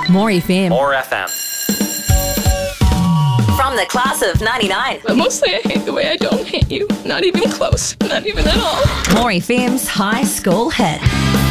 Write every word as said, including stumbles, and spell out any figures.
More F M. More F M. From the class of ninety-nine. But mostly I hate the way I don't hate you. Not even close. Not even at all. More F M's High School Hit.